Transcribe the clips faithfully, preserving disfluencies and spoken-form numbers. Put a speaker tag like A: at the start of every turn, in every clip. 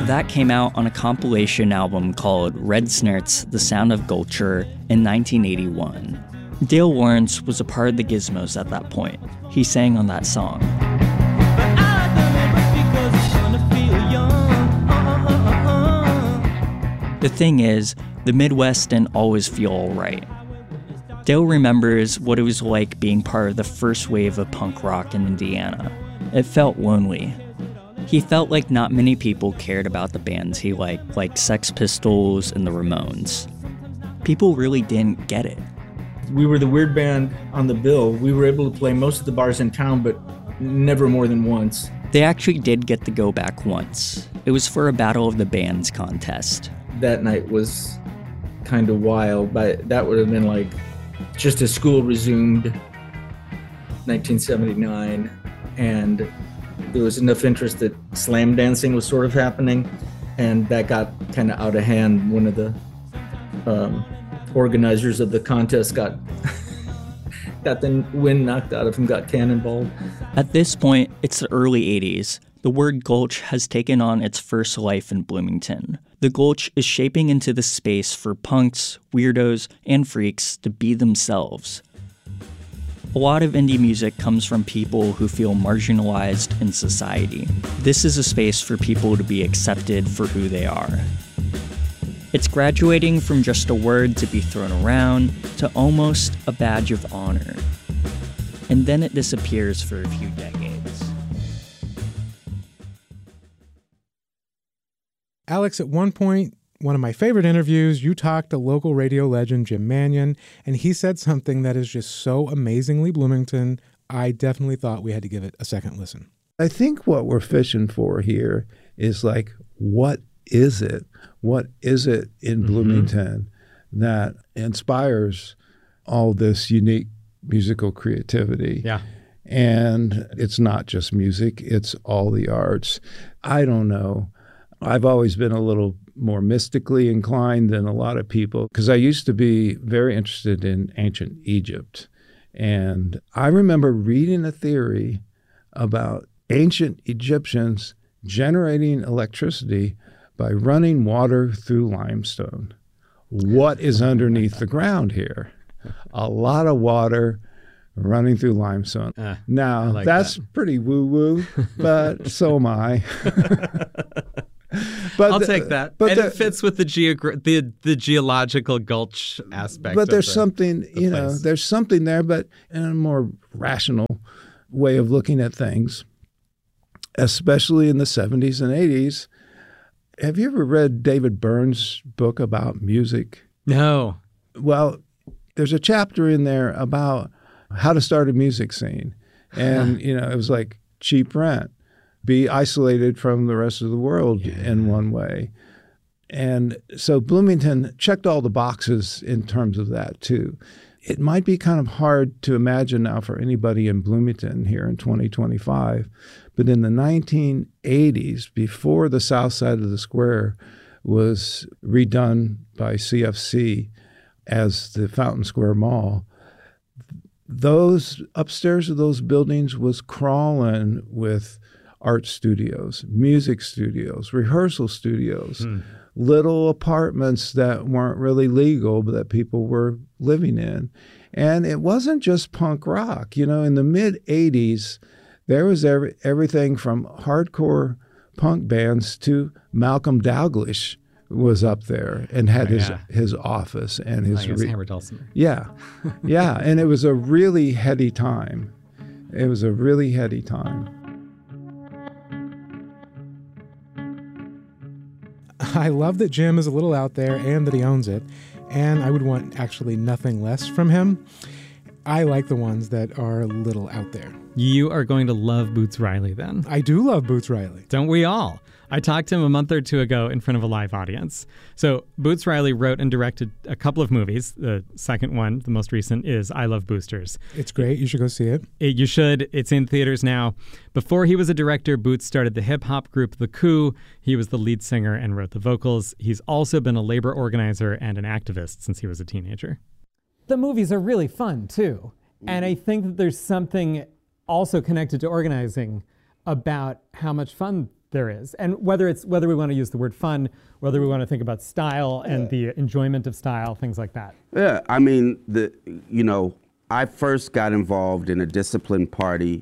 A: That came out on a compilation album called Red Snert's The Sound of Gulcher in nineteen eighty-one. Dale Lawrence was a part of the Gizmos at that point. He sang on that song. The thing is, the Midwest didn't always feel all right. Dale remembers what it was like being part of the first wave of punk rock in Indiana. It felt lonely. He felt like not many people cared about the bands he liked, like Sex Pistols and the Ramones. People really didn't get it.
B: We were the weird band on the bill. We were able to play most of the bars in town, but never more than once.
A: They actually did get to go back once. It was for a Battle of the Bands contest.
B: That night was kind of wild, but that would have been like just as school resumed, nineteen seventy-nine, and there was enough interest that slam dancing was sort of happening, and that got kind of out of hand. One of the um, organizers of the contest got got the wind knocked out of him, got cannonballed.
A: At this point, it's the early eighties. The word Gulch has taken on its first life in Bloomington. The Gulch is shaping into the space for punks, weirdos, and freaks to be themselves. A lot of indie music comes from people who feel marginalized in society. This is a space for people to be accepted for who they are. It's graduating from just a word to be thrown around to almost a badge of honor. And then it disappears for a few decades.
C: Alex, at one point, one of my favorite interviews, you talked to local radio legend Jim Mannion, and he said something that is just so amazingly Bloomington, I definitely thought we had to give it a second listen.
D: I think what we're fishing for here is like, what is it? What is it in mm-hmm. Bloomington that inspires all this unique musical creativity?
E: Yeah.
D: And it's not just music, it's all the arts. I don't know. I've always been a little more mystically inclined than a lot of people because I used to be very interested in ancient Egypt. And I remember reading a theory about ancient Egyptians generating electricity by running water through limestone. What is underneath the ground here? A lot of water running through limestone. Uh, now, like that's that. Pretty woo-woo, but so am I.
E: But I'll the, take that. But and the, it fits with the, geogra- the the geological gulch aspect.
D: But there's
E: of the,
D: something,
E: the
D: you
E: place.
D: know, there's something there, but in a more rational way of looking at things, especially in the seventies and eighties. Have you ever read David Byrne's book about music?
E: No.
D: Well, there's a chapter in there about how to start a music scene. And, you know, it was like cheap rent. Be isolated from the rest of the world yeah. in one way. And so Bloomington checked all the boxes in terms of that, too. It might be kind of hard to imagine now for anybody in Bloomington here in twenty twenty-five, but in the nineteen eighties, before the south side of the square was redone by C F C as the Fountain Square Mall, those upstairs of those buildings was crawling with art studios, music studios, rehearsal studios, hmm. little apartments that weren't really legal, but that people were living in. And it wasn't just punk rock. You know, in the mid-eighties, there was every, everything from hardcore punk bands to Malcolm Dalglish was up there and had oh, his yeah. his office and his...
E: Like his re- Hammer Dulcimer.
D: Yeah. Yeah. And it was a really heady time. It was a really heady time.
C: I love that Jim is a little out there and that he owns it, and I would want actually nothing less from him. I like the ones that are a little out there.
E: You are going to love Boots Riley then.
C: I do love Boots Riley.
E: Don't we all? I talked to him a month or two ago in front of a live audience. So Boots Riley wrote and directed a couple of movies. The second one, the most recent, is I Love Boosters.
C: It's great. You should go see it.
E: it you should. It's in theaters now. Before he was a director, Boots started the hip-hop group The Coup. He was the lead singer and wrote the vocals. He's also been a labor organizer and an activist since he was a teenager.
F: The movies are really fun, too. And I think that there's something also connected to organizing about how much fun there is. And whether it's whether we want to use the word fun, whether we want to think about style and yeah. the enjoyment of style, things like that.
G: Yeah, I mean, the you know, I first got involved in a disciplined party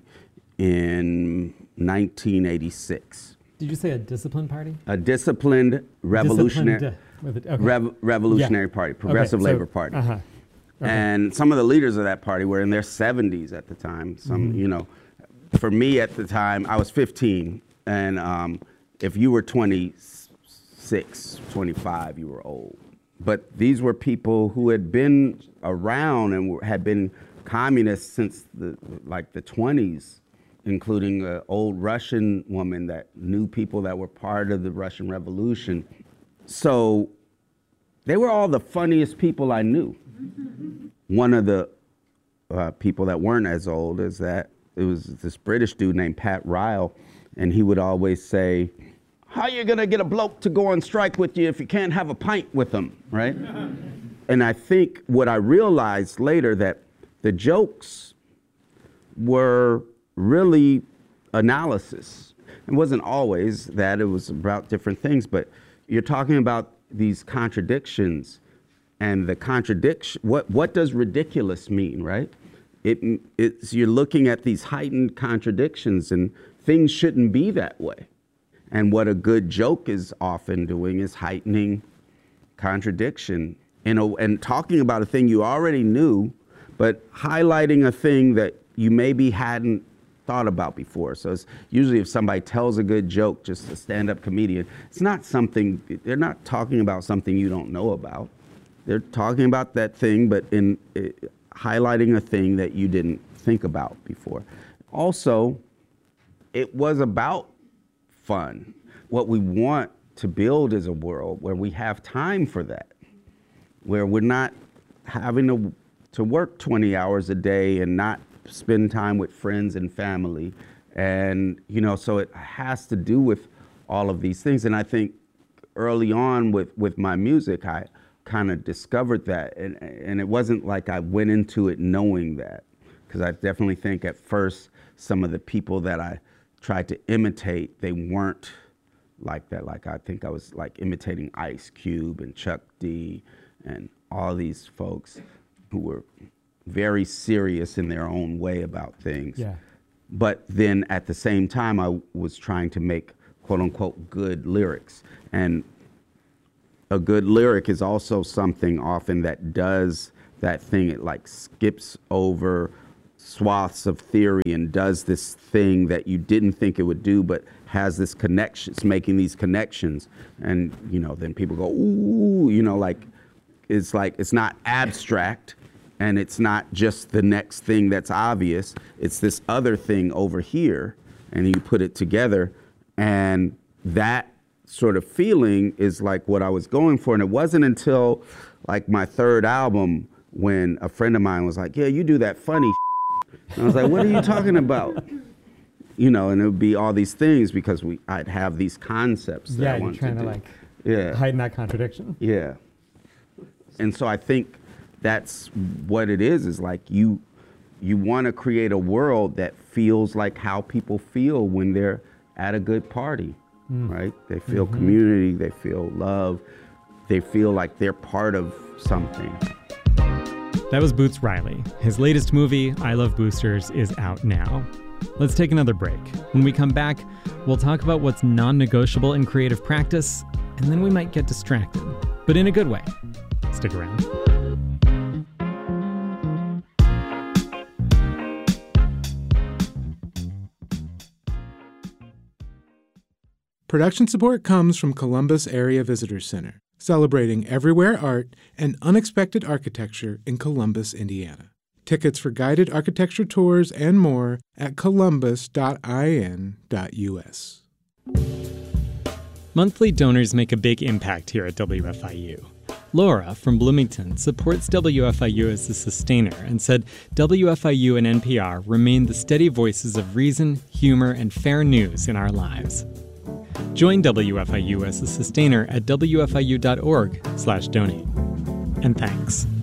G: in nineteen eighty-six.
F: Did you say a disciplined party?
G: A disciplined revolutionary
F: disciplined, uh, with it, okay.
G: rev, revolutionary yeah. party, Progressive
F: okay, so,
G: Labor Party.
F: Uh-huh. Okay.
G: And some of the leaders of that party were in their seventies at the time. Some, mm-hmm. you know, for me at the time, I was fifteen. And um, if you were twenty-six, twenty-five, you were old. But these were people who had been around and were, had been communists since the like the twenties, including an old Russian woman that knew people that were part of the Russian Revolution. So they were all the funniest people I knew. One of the uh, people that weren't as old is that it was this British dude named Pat Ryle, and he would always say, "How you gonna get a bloke to go on strike with you if you can't have a pint with him," right? And I think what I realized later that the jokes were really analysis. It wasn't always that, it was about different things, but you're talking about these contradictions. And the contradiction, what, what does ridiculous mean, right? It, it's, you're looking at these heightened contradictions, and things shouldn't be that way. And what a good joke is often doing is heightening contradiction in a, and talking about a thing you already knew, but highlighting a thing that you maybe hadn't thought about before. So it's usually if somebody tells a good joke, just a stand-up comedian, it's not something, they're not talking about something you don't know about. They're talking about that thing, but in uh, highlighting a thing that you didn't think about before. Also, it was about fun. What we want to build is a world where we have time for that, where we're not having to, to work twenty hours a day and not spend time with friends and family. And, you know, so it has to do with all of these things. And I think early on with, with my music, I kind of discovered that, and and it wasn't like I went into it knowing that, because I definitely think at first some of the people that I tried to imitate, they weren't like that. Like I think I was like imitating Ice Cube and Chuck D and all these folks who were very serious in their own way about things.
F: Yeah.
G: But then at the same time, I was trying to make quote unquote good lyrics. And a good lyric is also something often that does that thing. It like skips over swaths of theory and does this thing that you didn't think it would do, but has this connection. It's making these connections. And, you know, then people go, ooh, you know, like, it's like, it's not abstract and it's not just the next thing that's obvious. It's this other thing over here, and you put it together, and that sort of feeling is like what I was going for. And it wasn't until like my third album when a friend of mine was like, "Yeah, you do that funny shit." And I was like, "What are you talking about?" You know, and it would be all these things because we I'd have these concepts that
F: yeah,
G: I wanted
F: you're trying
G: to,
F: to,
G: do.
F: like
G: yeah.
F: heighten that contradiction.
G: Yeah. And so I think that's what it is, is like you you want to create a world that feels like how people feel when they're at a good party. Mm. Right? They feel mm-hmm. community, they feel love, they feel like they're part of something.
E: That was Boots Riley. His latest movie, I Love Boosters, is out now. Let's take another break. When we come back, we'll talk about what's non-negotiable in creative practice, and then we might get distracted, but in a good way. Stick around.
C: Production support comes from Columbus Area Visitor Center, celebrating everywhere art and unexpected architecture in Columbus, Indiana. Tickets for guided architecture tours and more at columbus dot i n dot u s.
E: Monthly donors make a big impact here at W F I U. Laura from Bloomington supports W F I U as a sustainer and said W F I U and N P R remain the steady voices of reason, humor, and fair news in our lives. Join W F I U as a sustainer at w f i u dot org slash donate. And thanks.